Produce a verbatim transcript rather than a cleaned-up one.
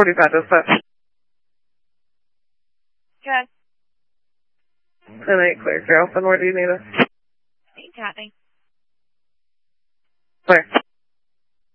forty-five, dispatch. Good. ten eight, clear. Carrollton, where do you need us? You got me. Clear.